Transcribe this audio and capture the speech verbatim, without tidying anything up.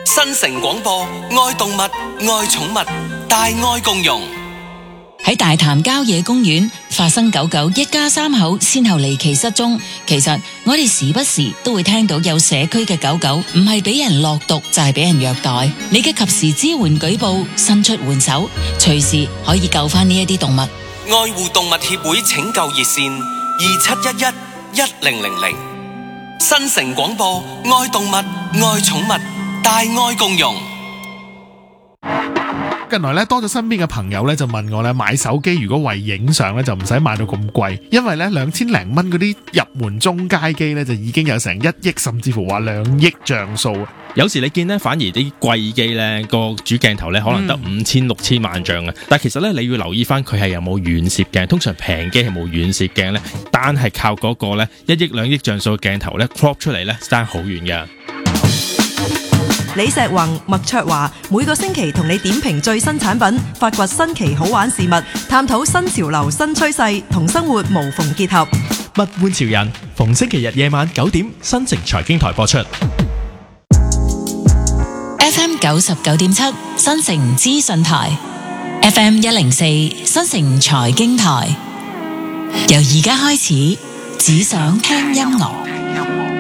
新城廣播，愛動物，愛寵物，大愛共融。 喺大潭郊野公園發生狗狗一家三口先後離奇失蹤。其實我哋時不時都會聽到有社區嘅狗狗唔係俾人落毒就係俾人虐待。你嘅及時支援舉報，伸出援手，隨時可以救翻呢一啲動物。 愛護動物協會拯救熱線二七一一一零零零。新城廣播，愛動物，愛寵物，大愛共融。 近來咧多咗身邊嘅朋友咧就問我咧，買手機如果為影相咧就唔使買到咁貴，因為咧兩千零蚊嗰啲入門中階機咧就已經有成一億甚至乎話兩億像素。 有時你見咧反而啲貴機咧個主鏡頭咧可能得五千六千萬像啊，但其實咧你要留意翻佢係有冇遠攝鏡，通常平機係冇遠攝鏡咧，單係靠嗰個咧一億兩億像素嘅鏡頭咧 crop 出嚟咧爭好遠㗎。 李石宏、麥卓華每個星期同你點評最新產品，發掘新奇好玩事物，探討新潮流新趨勢，同生活無縫結合。 物玩潮人，逢星期日夜晚九點，新城財經台播出。 F M 九十九點七新城資訊台 ，F M 一零四新城財經台。由而家開始，只想聽音樂。